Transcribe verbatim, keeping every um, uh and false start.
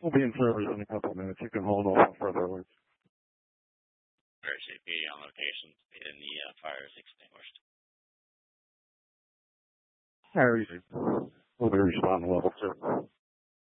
We'll be in service in a couple of minutes. You can hold off for further alerts. R C P on location, and the uh, fire is extinguished. Harry, we'll be responding level two.